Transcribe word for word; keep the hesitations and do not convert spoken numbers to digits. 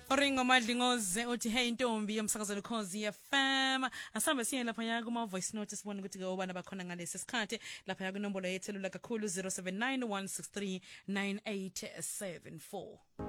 Oringo Madlingoze uthi hey Ntombi yomsakazelo Khosi F M. Asambe siye lapha ya kuma voice note sibone ukuthi ke obana bakhona ngalesi sikhathi lapha ya kunombolo yethu lula kakhulu zero seven nine one six three nine eight seven four.